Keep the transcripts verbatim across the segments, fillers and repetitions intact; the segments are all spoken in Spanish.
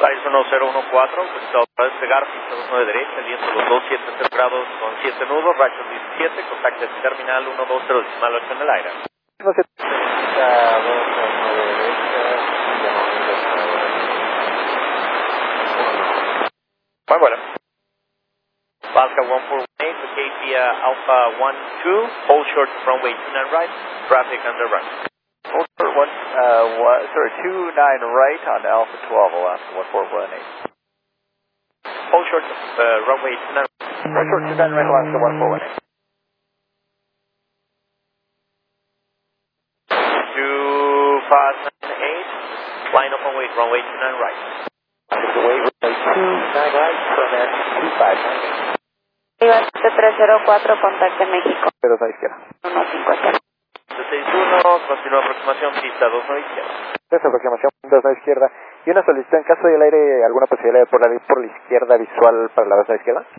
Flight uno cero uno cuatro, autorizado para despegar, pista dos nueve derecha, viento los dos siete cero grados con siete nudos, rayos diecisiete, contacto de terminal uno dos cero decimal ocho en el aire. No sé. Pista dos nueve derecha, Muy bueno. Alaska one four one eight, okay, via Alpha one two, hold short runway two nine right, traffic under run. Hold short one, uh, one, sorry, two nine right on Alpha twelve, Alaska one four one eight. Hold short, uh, runway two nine right. Hold short two nine right, Alaska one four one eight. two five nine eight, line up on wait, runway two nine right. It's away, runway two nine right, permit two five nine eight. tres cero cuatro, contacto México. Pero a la izquierda. uno cinco cero. seis uno, continúa aproximación, pista dos nueve izquierda. Esa aproximación dos nueve izquierda. Y una solicitud en caso del aire, ¿alguna posibilidad de por la, por la izquierda visual para la dos nueve izquierda?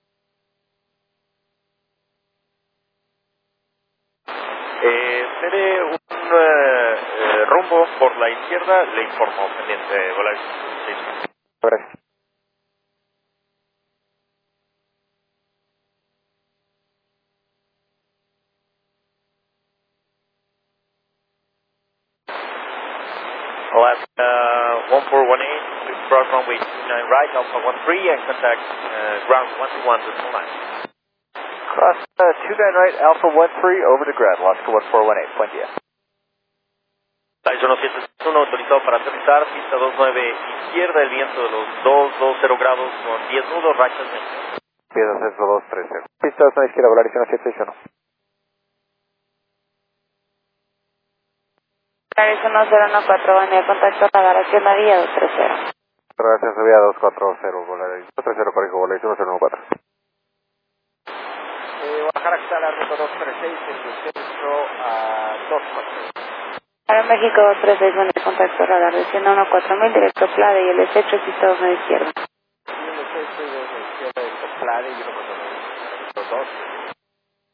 Eh, seré un eh, eh, rumbo por la izquierda, le informo pendiente de volar. Gracias. Alaska one four one eight, cross runway two nine right, Alpha one three, and contact uh, ground one two one decimal nine. Cross uh, two nine right, Alpha one three, over to ground, Alaska one four one eight, buen día. Flight uno siete uno, autorizado para aterrizar, pista dos nueve izquierda, el viento de los dos dos cero grados con diez nudos, rachas veinte. Pista dos tres cero. Pista dos nueve izquierda, Volaris uno siete uno. Volaris uno cero uno cuatro, buen día, contacto radar, aquí en la vía dos tres cero. Gracias, vía dos cuatro cero, Volaris dos tres cero, corrijo, Volaris uno cero uno cuatro. Eh, bajar hasta la ruta dos tres seis, en el centro a dos cuatro seis. Para México dos tres seis, buen día, contacto radar, desciendo uno cuatro mil, directo Plade y el estrecho, pista dos nueve izquierda. Y el estrecho dos nueve izquierda, directo Plade y uno cuatro mil, dos.